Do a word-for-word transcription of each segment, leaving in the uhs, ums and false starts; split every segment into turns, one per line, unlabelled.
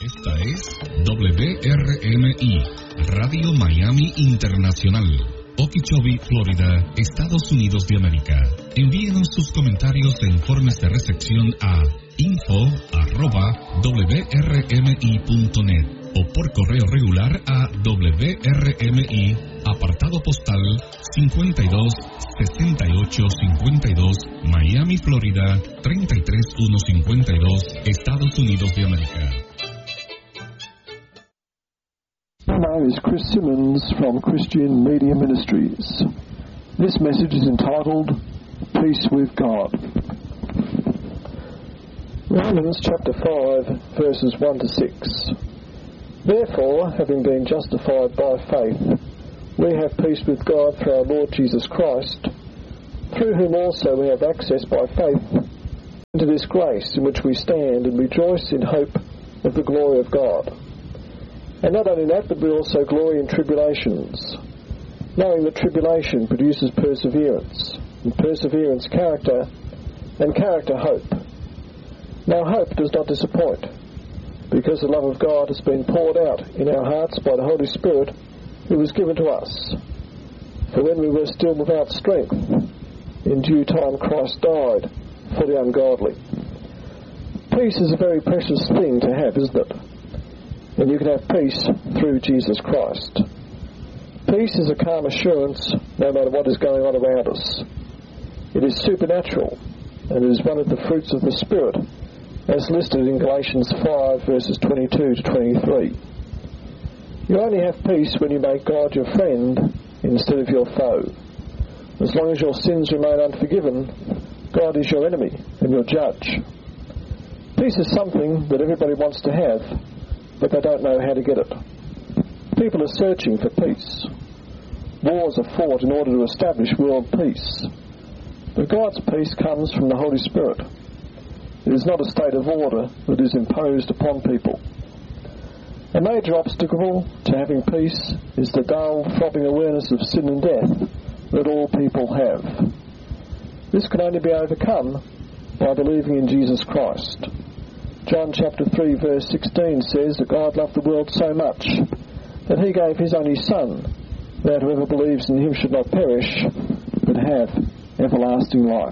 Esta es W R M I, Radio Miami Internacional, Okeechobee, Florida, Estados Unidos de América. Envíenos sus comentarios e informes de recepción a info arroba w r m i punto net o por correo regular a W R M I, apartado postal cincuenta y dos sesenta y ocho cincuenta y dos, Miami, Florida treinta y tres mil ciento cincuenta y dos, Estados Unidos de América.
My name is Chris Simmons from Christian Media Ministries. This message is entitled, Peace with God. Romans chapter five, verses one to six. Therefore, having been justified by faith, we have peace with God through our Lord Jesus Christ, through whom also we have access by faith into this grace in which we stand and rejoice in hope of the glory of God. And not only that, but we also glory in tribulations, knowing that tribulation produces perseverance, and perseverance character, and character hope. Now hope does not disappoint, because the love of God has been poured out in our hearts by the Holy Spirit who was given to us. For when we were still without strength, in due time Christ died for the ungodly. Peace is a very precious thing to have, isn't it? And you can have peace through Jesus Christ. Peace is a calm assurance no matter what is going on around us. It is supernatural, and it is one of the fruits of the Spirit, as listed in Galatians five, verses twenty-two to twenty-three. You only have peace when you make God your friend instead of your foe. As long as your sins remain unforgiven, God is your enemy and your judge. Peace is something that everybody wants to have, but they don't know how to get it. People are searching for peace. Wars are fought in order to establish world peace. But God's peace comes from the Holy Spirit. It is not a state of order that is imposed upon people. A major obstacle to having peace is the dull, throbbing awareness of sin and death that all people have. This can only be overcome by believing in Jesus Christ. John chapter three verse sixteen says that God loved the world so much that he gave his only Son, that whoever believes in him should not perish, but have everlasting life.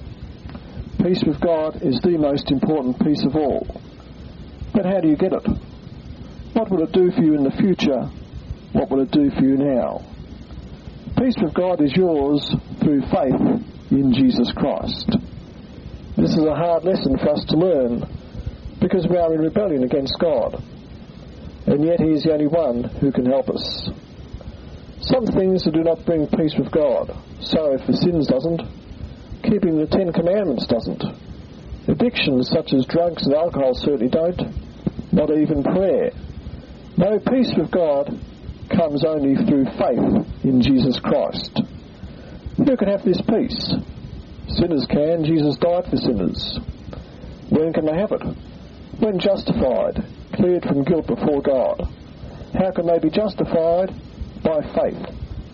Peace with God is the most important peace of all. But how do you get it? What will it do for you in the future? What will it do for you now? Peace with God is yours through faith in Jesus Christ. This is a hard lesson for us to learn, because we are in rebellion against God, and yet he is the only one who can help us. Some things that do not bring peace with God. Sorrow for sins doesn't. Keeping the Ten Commandments doesn't. Addictions such as drugs and alcohol certainly don't. Not even prayer. No peace with God comes only through faith in Jesus Christ. Who can have this peace? Sinners can. Jesus died for sinners. When can they have it? When justified, cleared from guilt before God. How can they be justified? By faith.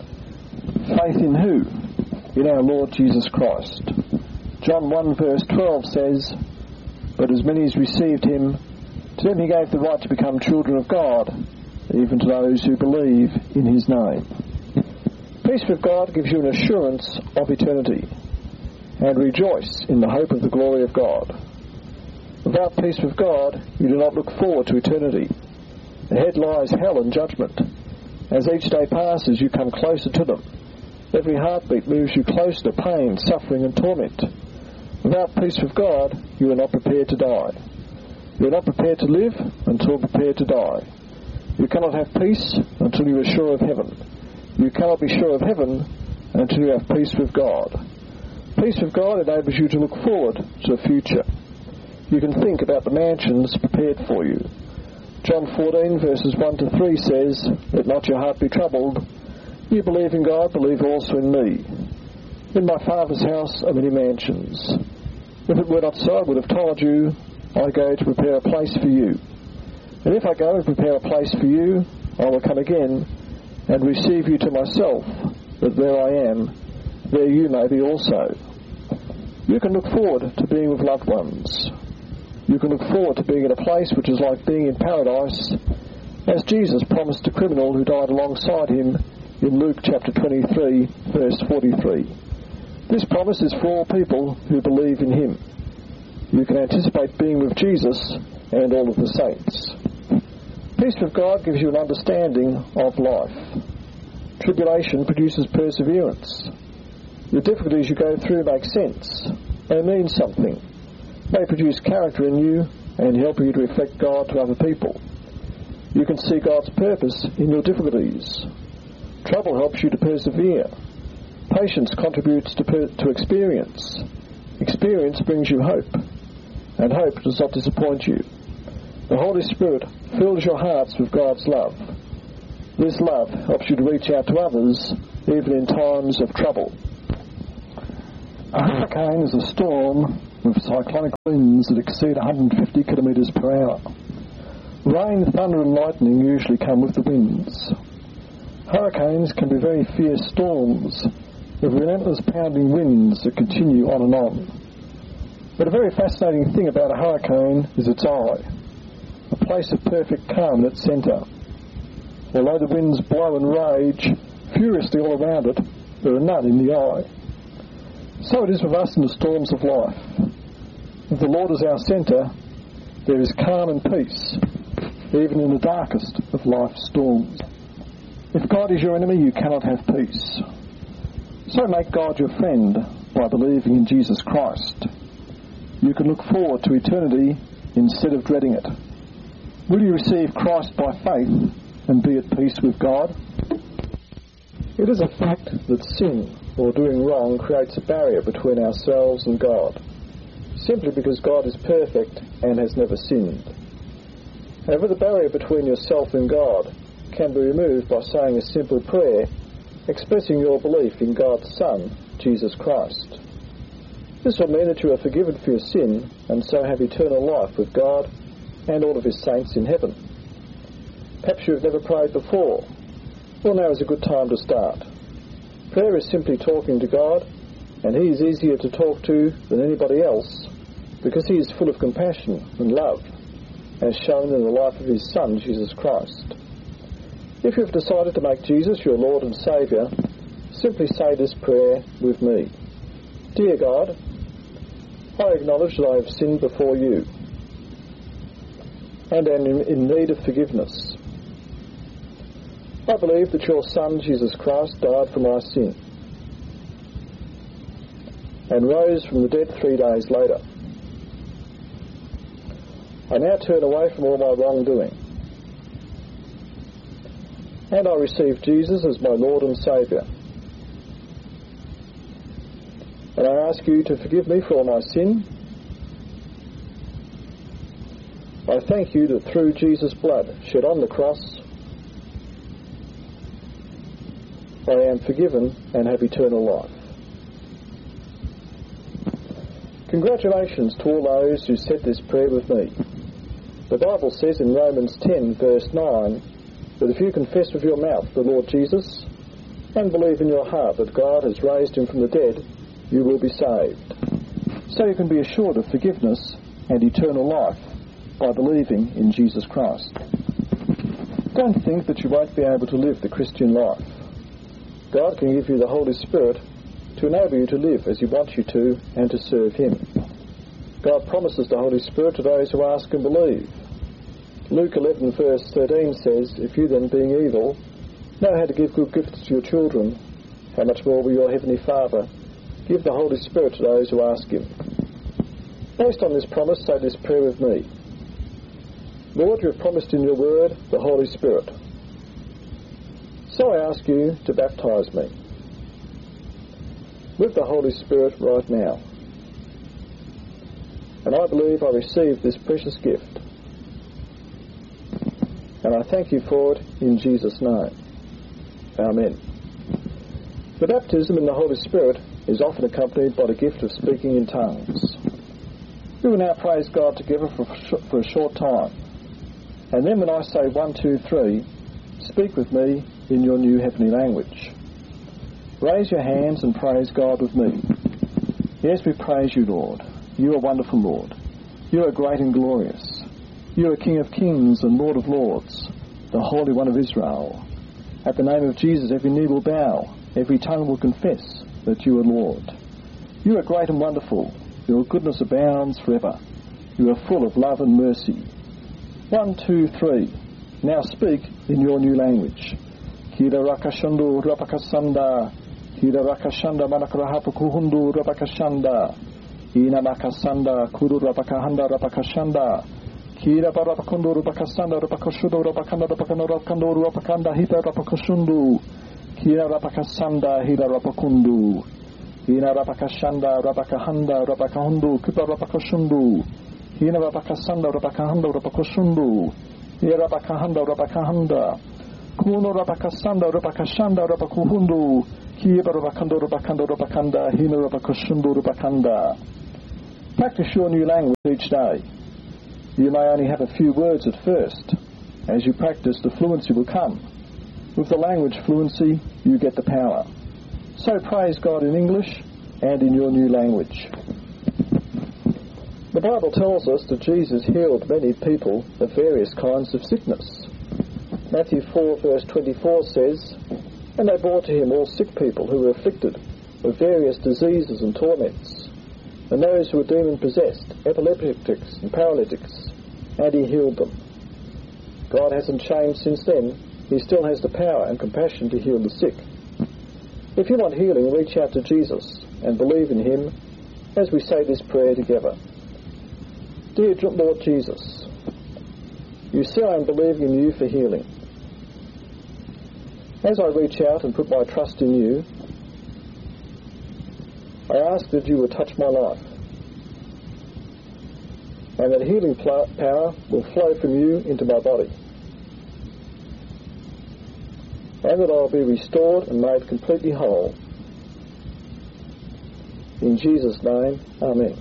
Faith in who? In our Lord Jesus Christ. John one verse twelve says, But as many as received him, to them he gave the right to become children of God, even to those who believe in his name. Peace with God gives you an assurance of eternity, and rejoice in the hope of the glory of God. Without peace with God, you do not look forward to eternity. Ahead lies hell and judgment. As each day passes, you come closer to them. Every heartbeat moves you closer to pain, suffering, and torment. Without peace with God, you are not prepared to die. You are not prepared to live until prepared to die. You cannot have peace until you are sure of heaven. You cannot be sure of heaven until you have peace with God. Peace with God enables you to look forward to the future. You can think about the mansions prepared for you. John fourteen verses one to three says, Let not your heart be troubled. You believe in God, believe also in me. In my Father's house are many mansions. If it were not so, I would have told you, I go to prepare a place for you. And if I go and prepare a place for you, I will come again and receive you to myself, that where I am, there you may be also. You can look forward to being with loved ones. You can look forward to being in a place which is like being in paradise, as Jesus promised a criminal who died alongside him in Luke chapter twenty-three, verse forty-three. This promise is for all people who believe in him. You can anticipate being with Jesus and all of the saints. Peace with God gives you an understanding of life. Tribulation produces perseverance. The difficulties you go through make sense. They mean something. They produce character in you and help you to reflect God to other people. You can see God's purpose in your difficulties. Trouble helps you to persevere. Patience contributes to, per- to experience. Experience brings you hope, and hope does not disappoint you. The Holy Spirit fills your hearts with God's love. This love helps you to reach out to others, even in times of trouble. A hurricane is a storm with cyclonic winds that exceed one hundred fifty kilometres per hour. Rain, thunder and lightning usually come with the winds. Hurricanes can be very fierce storms with relentless pounding winds that continue on and on. But a very fascinating thing about a hurricane is its eye, a place of perfect calm at its centre. Although the winds blow and rage furiously all around it, there are none in the eye. So it is with us in the storms of life. If the Lord is our centre, there is calm and peace, even in the darkest of life's storms. If God is your enemy, you cannot have peace. So make God your friend by believing in Jesus Christ. You can look forward to eternity instead of dreading it. Will you receive Christ by faith and be at peace with God? It is a fact that sin or doing wrong creates a barrier between ourselves and God, simply because God is perfect and has never sinned. However, the barrier between yourself and God can be removed by saying a simple prayer expressing your belief in God's Son, Jesus Christ. This will mean that you are forgiven for your sin and so have eternal life with God and all of his saints in heaven. Perhaps you have never prayed before. Well, now is a good time to start. Prayer is simply talking to God, and he is easier to talk to than anybody else because he is full of compassion and love, as shown in the life of his Son, Jesus Christ. If you have decided to make Jesus your Lord and Saviour, simply say this prayer with me. Dear God, I acknowledge that I have sinned before you and am in need of forgiveness. I believe that your Son, Jesus Christ, died for my sin and rose from the dead three days later. I now turn away from all my wrongdoing, and I receive Jesus as my Lord and Saviour. And I ask you to forgive me for all my sin. I thank you that through Jesus' blood shed on the cross, I am forgiven and have eternal life. Congratulations to all those who said this prayer with me. The Bible says in Romans ten, verse nine, that if you confess with your mouth the Lord Jesus and believe in your heart that God has raised him from the dead, you will be saved. So you can be assured of forgiveness and eternal life by believing in Jesus Christ. Don't think that you won't be able to live the Christian life. God can give you the Holy Spirit to enable you to live as he wants you to and to serve him. God promises the Holy Spirit to those who ask and believe. Luke eleven verse thirteen says, if you then, being evil, know how to give good gifts to your children, how much more will your Heavenly Father give the Holy Spirit to those who ask him? Based on this promise, say this prayer with me. Lord, you have promised in your word the Holy Spirit. So I ask you to baptize me with the Holy Spirit right now. And I believe I receive this precious gift. And I thank you for it in Jesus' name. Amen. The baptism in the Holy Spirit is often accompanied by the gift of speaking in tongues. We will now praise God together for, for a short time. And then when I say one, two, three, speak with me in your new heavenly language. Raise your hands and praise God with me. Yes, we praise you, Lord. You are wonderful, Lord. You are great and glorious. You are King of kings and Lord of lords, the Holy One of Israel. At the name of Jesus, every knee will bow, every tongue will confess that you are Lord. You are great and wonderful. Your goodness abounds forever. You are full of love and mercy. One, two, three. Now speak in your new language. Kira rakashandu rapakasanda. Kira rakashanda manakrahapukuhundu rapakashanda. Ina makasanda kuru rapakahanda rapakashanda. Kira parapakundu rapakasanda rapakashudu rapakanda rapakanda rapakanda rapakanda hita rapakashundu. Kira rapakasanda hita rapakundu. Ina rapakashanda rapakahanda rapakahundu kipa rapakashundu. Ina rapakasanda rapakahanda rapakashundu. Ina rapakahanda rapakahanda. Kuno rapakasanda rapakashanda rapakuhundu. Kipa rapakanda rapakanda rapakanda hina rapakashundu rapakanda. Practice your new language each day. You may only have a few words at first. As you practice, the fluency will come. With the language fluency, you get the power. So praise God in English and in your new language. The Bible tells us that Jesus healed many people of various kinds of sickness. Matthew four verse twenty-four says, "And they brought to him all sick people who were afflicted with various diseases and torments, and those who were demon-possessed, epileptics and paralytics, and he healed them." God hasn't changed since then. He still has the power and compassion to heal the sick. If you want healing, reach out to Jesus and believe in him as we say this prayer together. Dear Lord Jesus, you say I am believing in you for healing. As I reach out and put my trust in you, I ask that you would touch my life, and that healing power will flow from you into my body, and that I will be restored and made completely whole. In Jesus' name, Amen.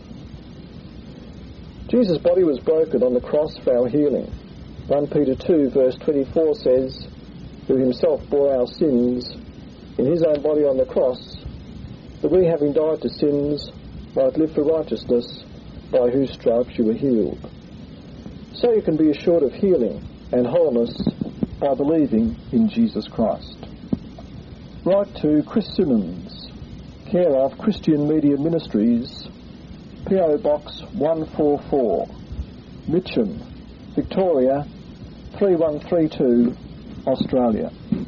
Jesus' body was broken on the cross for our healing. First Peter two verse twenty-four says, "Who himself bore our sins in his own body on the cross, that we, having died to sins, might live for righteousness, by whose stripes you were healed." So you can be assured of healing and wholeness by believing in Jesus Christ. Write to Chris Simmons, care of Christian Media Ministries, P O Box one forty-four, Mitcham, Victoria three one three two, Australia.